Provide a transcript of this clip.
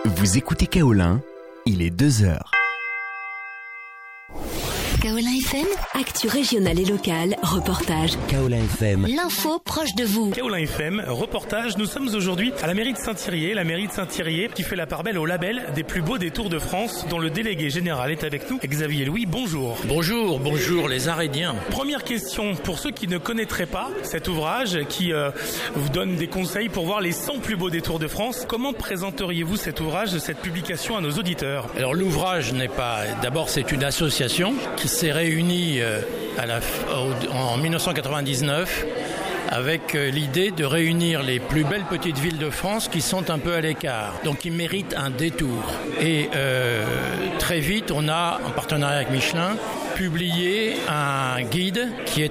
Vous écoutez Kaolin, il est 2h. Kaolin FM, actu régionale et locale, reportage. Kaolin FM. L'info proche de vous. Kaolin FM, reportage. Nous sommes aujourd'hui à la mairie de Saint-Thirier. La mairie de Saint-Thirier qui fait la part belle au label des plus beaux détours de France, dont le délégué général est avec nous. Xavier Louis, bonjour. Bonjour les Arédiens. Première question, pour ceux qui ne connaîtraient pas cet ouvrage qui vous donne des conseils pour voir les 100 plus beaux détours de France, comment présenteriez-vous cet ouvrage, cette publication à nos auditeurs? Alors l'ouvrage n'est pas... D'abord c'est une association qui s'est réunie en 1999 avec l'idée de réunir les plus belles petites villes de France qui sont un peu à l'écart, donc qui méritent un détour. Et très vite, on a, en partenariat avec Michelin, publié un guide qui est